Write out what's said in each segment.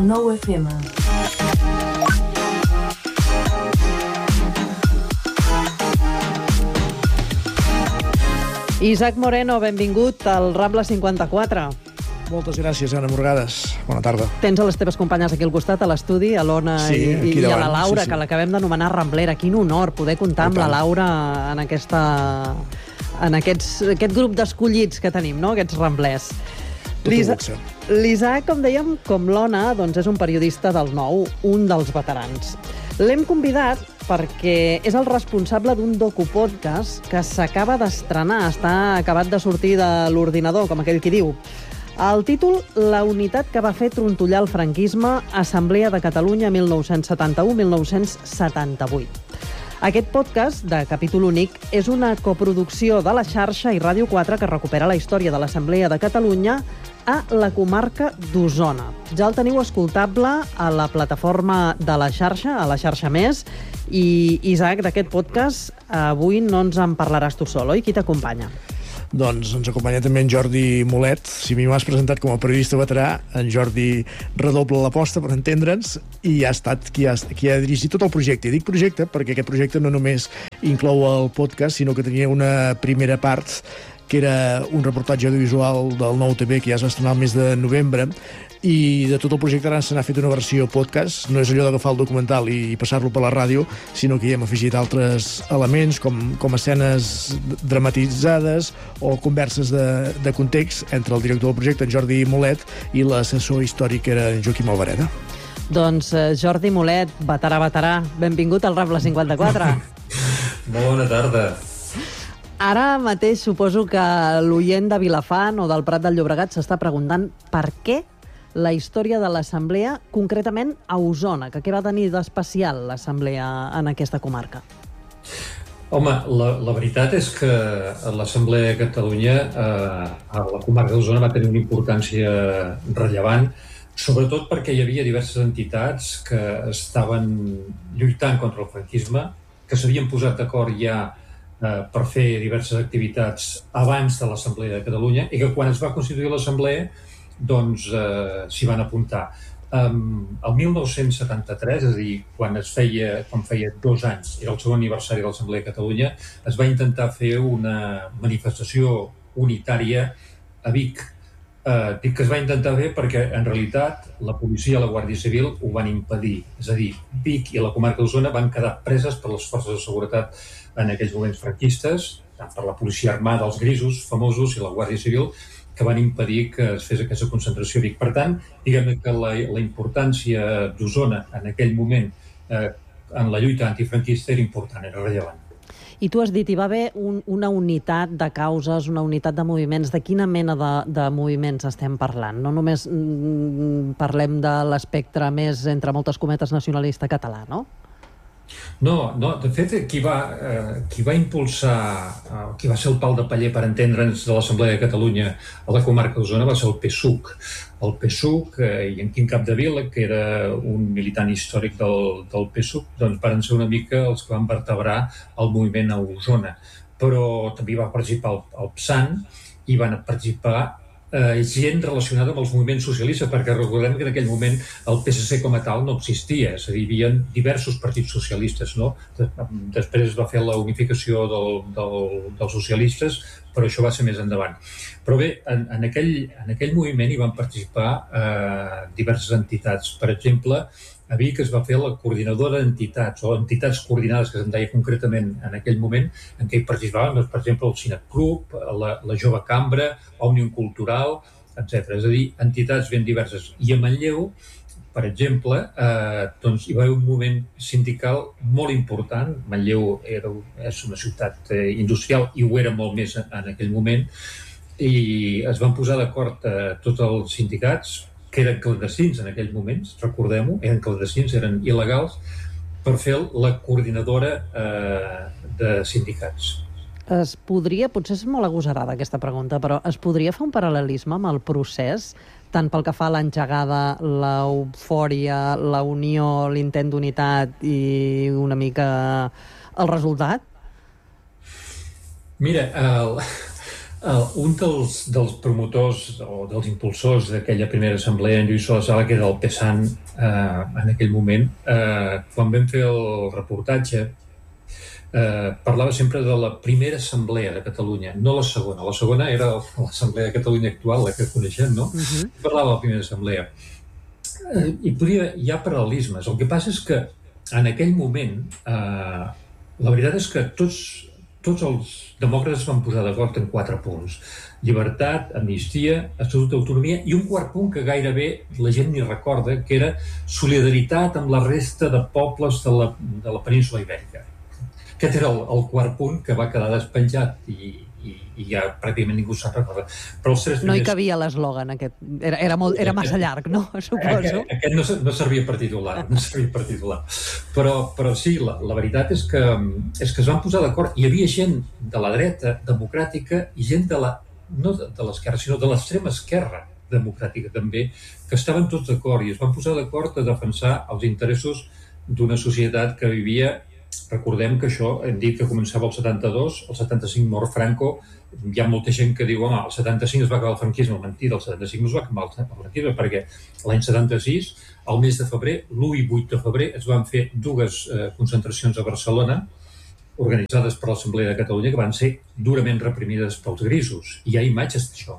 9 FM. Isaac Moreno, benvingut al Rambla 54. Moltes gràcies, Anna Morgades. Bona tarda. Tens a les teves companyes aquí al costat, a l'estudi, a l'Ona i a la Laura, que l'acabem d'anomenar Ramblera. Quin honor poder comptar amb la Laura en aquest grup d'escollits que tenim, no? Aquests ramblers. L'Isaac, com dèiem, com l'Ona, doncs és un periodista del Nou, un dels veterans. L'hem convidat perquè és el responsable d'un docupodcast que s'acaba d'estrenar, està acabat de sortir de l'ordinador, com aquell qui diu. El títol, La unitat que va fer trontollar el franquisme, Assemblea de Catalunya 1971-1978. Aquest podcast, de capítol únic, és una coproducció de la xarxa i Ràdio 4 que recupera la història de l'Assemblea de Catalunya a la comarca d'Osona. Ja el teniu escoltable a la plataforma de la xarxa, a la xarxa Més, i Isaac, d'aquest podcast, avui no ens en parlaràs tu sol, oi? Qui t'acompanya? Doncs ens acompanya també en Jordi Molet. Si a mi m'has presentat com a periodista veterà, en Jordi redobla l'aposta, per entendre'ns, i ha estat qui ha dirigit tot el projecte. I dic projecte perquè aquest projecte no només inclou el podcast, sinó que tenia una primera part que era un reportatge audiovisual del Nou TV que ja es va estrenar el mes de novembre, i de tot el projecte ara se n'ha fet una versió podcast. No és allò d'agafar el documental i passar-lo per la ràdio, sinó que hi hem afegit altres elements com escenes dramatitzades o converses de context entre el director del projecte, en Jordi Molet, i l'assessor històric, que era en Joaquim Albareda. Doncs Jordi Molet, veterà, benvingut al Rambla 54. Molt bona tarda. Ara mateix suposo que l'oient de Vilafant o del Prat del Llobregat s'està preguntant per què la història de l'Assemblea, concretament a Osona, que què va tenir d'especial l'Assemblea en aquesta comarca? Home, la veritat és que l'Assemblea de Catalunya a la comarca d'Osona va tenir una importància rellevant, sobretot perquè hi havia diverses entitats que estaven lluitant contra el franquisme, que s'havien posat d'acord ja per fer diverses activitats abans de l'Assemblea de Catalunya, i que quan es va constituir l'Assemblea doncs s'hi van apuntar. El 1973, és a dir, quan feia 2 anys, era el segon aniversari de l'Assemblea de Catalunya, es va intentar fer una manifestació unitària a Vic. Dic que es va intentar fer perquè, en realitat, la policia i la Guàrdia Civil ho van impedir. És a dir, Vic i la comarca d'Osona van quedar preses per les forces de seguretat en aquells moments franquistes, tant per la policia armada, els grisos famosos, i la Guàrdia Civil, que van impedir que es fes aquesta concentració a Vic. Per tant, diguem que la importància d'Osona en aquell moment en la lluita antifranquista era important, era rellevant. I tu has dit, hi va haver una unitat de causes, una unitat de moviments. De quina mena de moviments estem parlant? No només parlem de l'espectre més, entre moltes cometes, nacionalista català, no? No, de fet, qui va impulsar, qui va ser el pal de paller, per entendre'ns, de l'Assemblea de Catalunya a la comarca d'Osona va ser el PSUC. El PSUC i en Quim Capdevila, que era un militant històric del PSUC, doncs van ser una mica els que van vertebrar el moviment a Osona. Però també hi va participar el PSAN i van participar gent relacionada amb els moviments socialistes, perquè recordem que en aquell moment el PSC com a tal no existia, és a dir, hi havia diversos partits socialistes, no? Després es va fer la unificació dels socialistes, però això va ser més endavant. Però bé, en aquell moviment hi van participar diverses entitats. Per exemple, a Vic es va fer la coordinadora d'entitats, o entitats coordinades, que se'n deia concretament en aquell moment, en què hi participaven, doncs, per exemple, el Cinec Club, la Jove Cambra, Òmnium Cultural, etc. És a dir, entitats ben diverses. I a Manlleu, per exemple, doncs hi va haver un moviment sindical molt important. Manlleu és una ciutat industrial i ho era molt més en aquell moment, i es van posar d'acord tots els sindicats, que eren clandestins en aquells moments, recordem-ho, eren clandestins, eren il·legals, per fer la coordinadora de sindicats. Es podria, potser és molt agosarada aquesta pregunta, però es podria fer un paral·lelisme amb el procés, tant pel que fa a l'engegada, l'eufòria, la unió, l'intent d'unitat i una mica el resultat? Mira, Un dels promotors o dels impulsors d'aquella primera assemblea, en Lluís Sola, que era el PSAN en aquell moment, quan vam fer el reportatge, parlava sempre de la primera assemblea de Catalunya, no la segona. La segona era l'assemblea de Catalunya actual, la que coneixem, no? Parlava de la primera assemblea. Hi ha paral·lelismes. El que passa és que en aquell moment la veritat és que tots els demòcrates van posar d'acord en 4 punts. Llibertat, amnistia, estatut d'autonomia i un quart punt que gairebé la gent ni recorda, que era solidaritat amb la resta de pobles de la península Ibèrica. Aquest era el quart punt que va quedar despenjat i ja pràcticament ningú se'n recorda. Però els 3 primers... No hi cabia l'eslògan aquest. Era massa llarg, no? Suposo. Aquest no servia per titular. Però sí, la veritat és que es van posar d'acord. Hi havia gent de la dreta democràtica i gent no de l'esquerra, sinó de l'extrema esquerra democràtica també, que estaven tots d'acord i es van posar d'acord a defensar els interessos d'una societat que vivia. Recordem que això, hem dit que començava el 72, el 75 mor Franco, hi ha molta gent que diu, home, el 75 es va acabar el franquisme. Mentida, el 75 no es va acabar el franquisme, perquè l'any 76, al mes de febrer, l'1 i 8 de febrer, es van fer 2 concentracions a Barcelona, organitzades per l'Assemblea de Catalunya, que van ser durament reprimides pels grisos. I hi ha imatges d'això.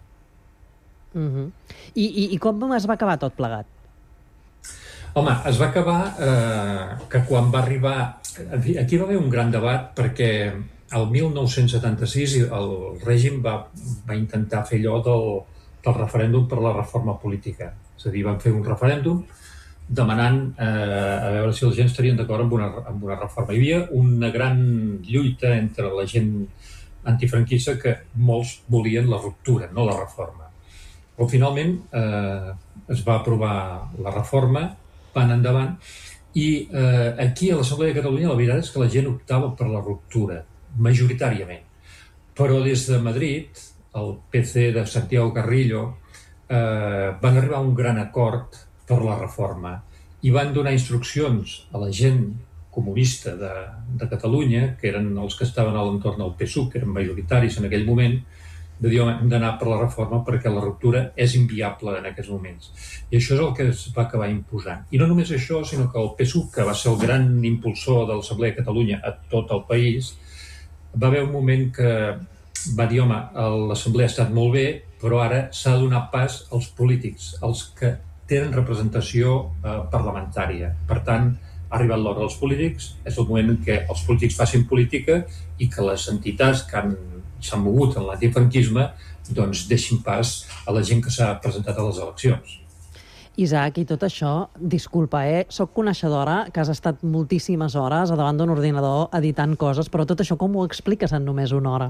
I com es va acabar tot plegat? Home, es va acabar que quan va arribar... Aquí va haver un gran debat perquè el 1976 el règim va intentar fer allò del referèndum per la reforma política. És a dir, van fer un referèndum demanant a veure si els gent estarien d'acord amb una reforma. Hi havia una gran lluita entre la gent antifranquista que molts volien la ruptura, no la reforma. Però finalment es va aprovar la reforma, van endavant, i aquí a l'Assemblea de Catalunya la veritat és que la gent optava per la ruptura, majoritàriament. Però des de Madrid, el PC de Santiago Carrillo van arribar a un gran acord per la reforma i van donar instruccions a la gent comunista de Catalunya, que eren els que estaven a l'entorn del PSUC, que eren majoritaris en aquell moment, de dir, home, hem d'anar per la reforma perquè la ruptura és inviable en aquests moments. I això és el que es va acabar imposant. I no només això, sinó que el PSUC, que va ser el gran impulsor de l'Assemblea de Catalunya a tot el país, va haver un moment que va dir, home, l'Assemblea ha estat molt bé, però ara s'ha de donar pas als polítics, als que tenen representació parlamentària. Per tant, ha arribat l'hora dels polítics, és el moment en què els polítics facin política i que les entitats que s'han mogut en l'antifranquisme doncs deixin pas a la gent que s'ha presentat a les eleccions. Isaac, i tot això, disculpa, soc coneixedora que has estat moltíssimes hores a davant d'un ordinador editant coses, però tot això com ho expliques en només una hora?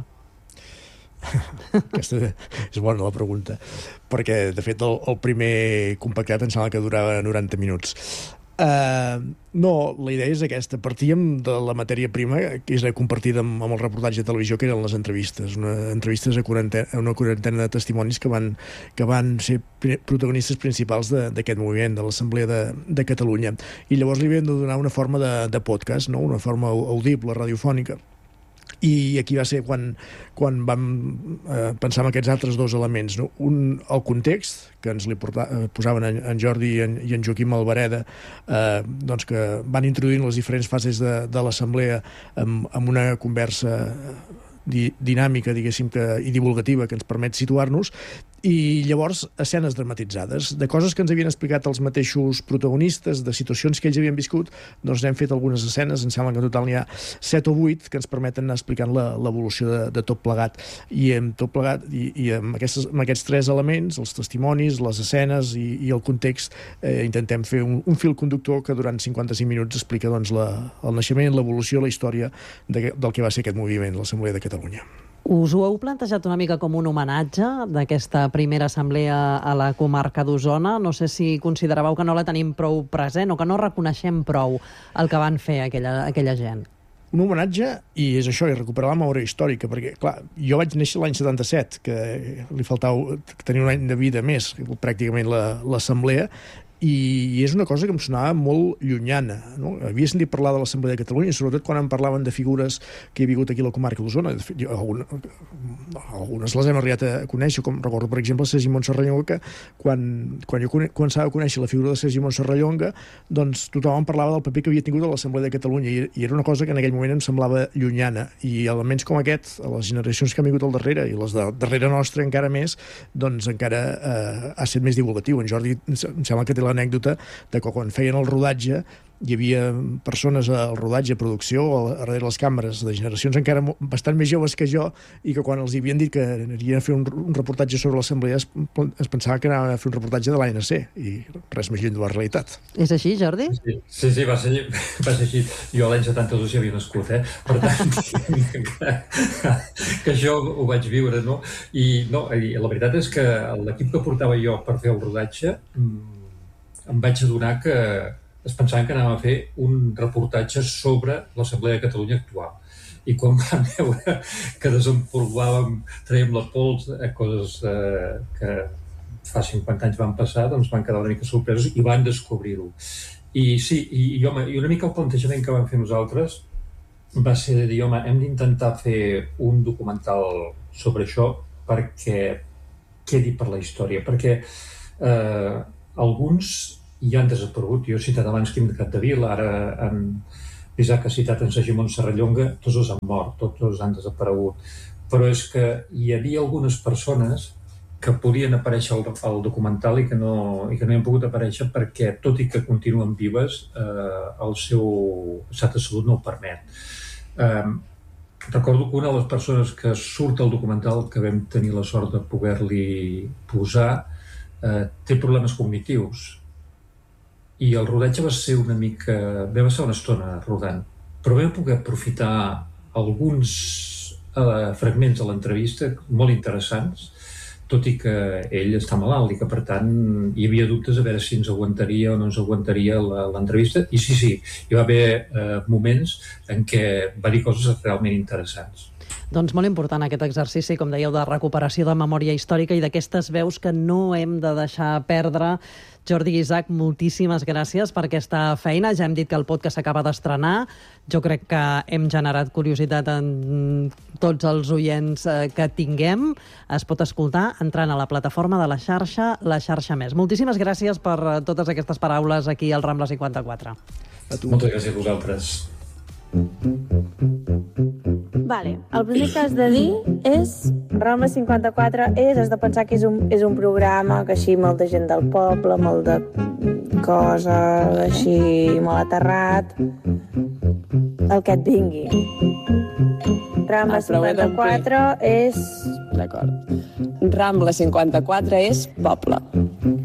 Aquesta és bona la pregunta, perquè de fet el primer compactat em sembla que durava 90 minuts. No, la idea és aquesta. Partíem de la matèria prima, que és compartida amb el reportatge de televisió, que eren les entrevistes. Entrevistes a una quarantena de testimonis que van ser protagonistes principals d'aquest moviment, de l'Assemblea de Catalunya. I llavors li havien de donar una forma de podcast, no? Una forma audible, radiofònica. I aquí va ser quan vam pensar en aquests altres 2 elements, no? El context, que ens li posaven en Jordi i en Joaquim Albareda, doncs que van introduint les diferents fases de l'assemblea amb una conversa dinàmica, diguéssim, i divulgativa que ens permet situar-nos, i llavors escenes dramatitzades de coses que ens havien explicat els mateixos protagonistes, de situacions que ells havien viscut. Doncs n'hem fet algunes escenes, em sembla que en total n'hi ha 7 o 8 que ens permeten anar explicant l'evolució de tot plegat, i amb tot plegat i amb aquests 3 elements, els testimonis, les escenes i el context, intentem fer un fil conductor que durant 55 minuts explica doncs el naixement, l'evolució, la història del que va ser aquest moviment, l'Assemblea de Catalunya. Us ho heu plantejat una mica com un homenatge d'aquesta primera assemblea a la comarca d'Osona? No sé si consideràveu que no la tenim prou present o que no reconeixem prou el que van fer aquella gent. Un homenatge, i és això, i recuperar la memòria històrica, perquè, clar, jo vaig néixer l'any 77, que li faltava tenir un any de vida més, pràcticament l'assemblea, i és una cosa que em sonava molt llunyana, no? Havia sentit parlar de l'Assemblea de Catalunya, sobretot quan em parlaven de figures que he vingut aquí a la comarca d'Osona. Algunes les hem arribat a conèixer, com recordo, per exemple, Sergi Montserrallonga, que quan jo començava a conèixer la figura de Sergi Montserrallonga, doncs tothom em parlava del paper que havia tingut a l'Assemblea de Catalunya, i era una cosa que en aquell moment em semblava llunyana, i elements com aquest, a les generacions que han vingut al darrere, i les de darrere nostra encara més, doncs encara ha estat més divulgatiu. En Jordi em sembla que té l'anècdota de que quan feien el rodatge hi havia persones al rodatge, a producció, a darrere les càmeres, de generacions encara bastant més joves que jo, i que quan els havien dit que anirien a fer un reportatge sobre l'Assemblea es pensava que anaven a fer un reportatge de l'ANC, i res més lluny de la realitat. És així, Jordi? Sí, va ser així. Jo l'any 72 ja havia nascut, per tant, que això ho vaig viure, no? I la veritat és que l'equip que portava jo per fer el rodatge em vaig adonar que es pensaven que anàvem a fer un reportatge sobre l'Assemblea de Catalunya actual. I quan vam veure que desempolvàvem, traiem la pols, coses que fa 50 anys van passar, doncs van quedar una mica sorpresos i van descobrir-ho. I sí, i una mica el plantejament que vam fer nosaltres va ser de dir, home, hem d'intentar fer un documental sobre això perquè quedi per la història, perquè alguns ja han desaparegut. Jo he citat abans Quim de Capdevila, ara l'Isaac ha citat en Sergi Montserrallonga, tots els han mort, tots han desaparegut. Però és que hi havia algunes persones que podien aparèixer al documental i que no hi han pogut aparèixer perquè, tot i que continuen vives, el seu estat de salut no ho permet. Recordo que una de les persones que surt al documental, que vam tenir la sort de poder-li posar, té problemes cognitius, i el rodatge va ser una estona rodant, però vam poder aprofitar alguns fragments de l'entrevista molt interessants, tot i que ell està malalt i que, per tant, hi havia dubtes a veure si ens aguantaria o no ens aguantaria l'entrevista, i sí, hi va haver moments en què va dir coses realment interessants. Doncs molt important aquest exercici, com dèieu, de recuperació de memòria històrica i d'aquestes veus que no hem de deixar perdre. Jordi i Isaac, moltíssimes gràcies per aquesta feina. Ja hem dit que el podcast s'acaba d'estrenar. Jo crec que hem generat curiositat en tots els oients que tinguem. Es pot escoltar entrant a la plataforma de la xarxa Més. Moltíssimes gràcies per totes aquestes paraules aquí al Rambla 54. A tu. Moltes gràcies a vosaltres. Vale, el primer que has de dir és Rambla 54 has de pensar que és un programa que així molta gent del poble, molt de coses així molt aterrat, el que et vingui. Rambla 54 és... D'acord. Rambla 54 és poble.